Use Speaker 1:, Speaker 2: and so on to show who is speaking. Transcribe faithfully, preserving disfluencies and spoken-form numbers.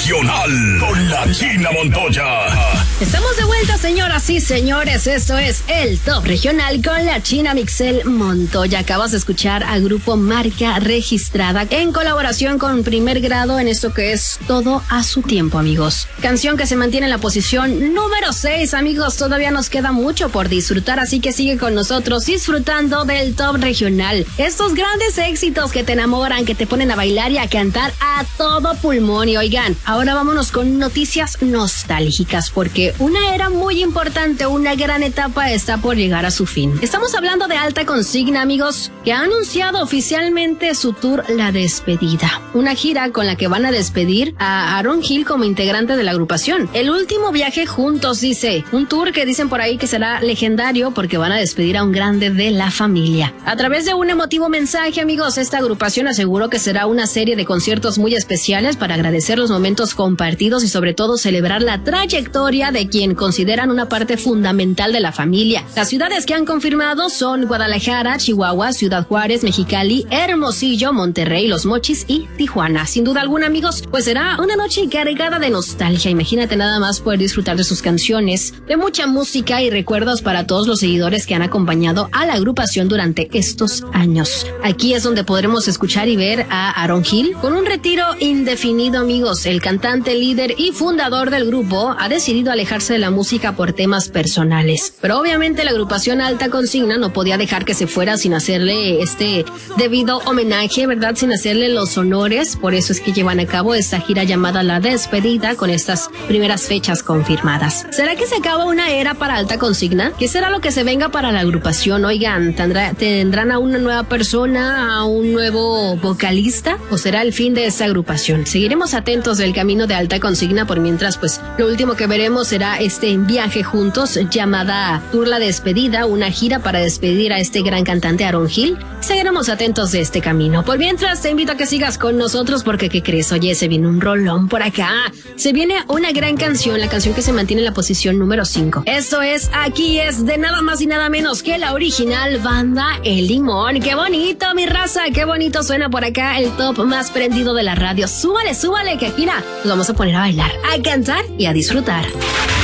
Speaker 1: regional con la China Montoya.
Speaker 2: Estamos de vuelta, señoras y señores. Esto es el Top Regional con la China Mixel Montoya. Acabas de escuchar al grupo Marca Registrada en colaboración con Primer Grado en esto que es Todo a su Tiempo, amigos. Canción que se mantiene en la posición número seis, amigos. Todavía nos queda mucho por disfrutar, así que sigue con nosotros disfrutando del Top Regional. Estos grandes éxitos que te enamoran, que te ponen a bailar y a cantar a todo pulmón. Y oigan, ahora vámonos con noticias nostálgicas, porque una era muy importante, una gran etapa está por llegar a su fin. Estamos hablando de Alta Consigna, amigos, que ha anunciado oficialmente su tour La Despedida, una gira con la que van a despedir a Aaron Hill como integrante de la agrupación. El último viaje juntos, dice, un tour que dicen por ahí que será legendario porque van a despedir a un grande de la familia. A través de un emotivo mensaje, amigos, esta agrupación aseguró que será una serie de conciertos muy especiales para agradecer los momentos compartidos y sobre todo celebrar la trayectoria de quien consideran una parte fundamental de la familia. Las ciudades que han confirmado son Guadalajara, Chihuahua, Ciudad Juárez, Mexicali, Hermosillo, Monterrey, Los Mochis y Tijuana. Sin duda alguna, amigos, pues será una noche cargada de nostalgia. Imagínate nada más poder disfrutar de sus canciones, de mucha música y recuerdos para todos los seguidores que han acompañado a la agrupación durante estos años. Aquí es donde podremos escuchar y ver a Aaron Hill con un retiro indefinido, amigos. El cantante, líder y fundador del grupo ha decidido alejarse de la música por temas personales. Pero obviamente la agrupación Alta Consigna no podía dejar que se fuera sin hacerle este debido homenaje, ¿verdad? Sin hacerle los honores. Por eso es que llevan a cabo esta gira llamada La Despedida con estas primeras fechas confirmadas. ¿Será que se acaba una era para Alta Consigna? ¿Qué será lo que se venga para la agrupación? Oigan, ¿tendrá, ¿tendrán a una nueva persona, a un nuevo vocalista? ¿O será el fin de esta agrupación? Seguiremos atentos del camino de Alta Consigna. Por mientras, pues lo último que veremos será este viaje juntos llamada Tour La Despedida, una gira para despedir a este gran cantante Aaron Hill. Seguiremos atentos de este camino. Por mientras, te invito a que sigas con nosotros porque, ¿qué crees? Oye, se viene un rolón por acá. Se viene una gran canción, la canción que se mantiene en la posición número cinco. Esto es, aquí es de nada más y nada menos que la original Banda El Limón. ¡Qué bonito, mi raza! ¡Qué bonito suena por acá el top más prendido de la radio! Súbale, súbale, que aquí la, nos vamos a poner a bailar, a cantar y a disfrutar.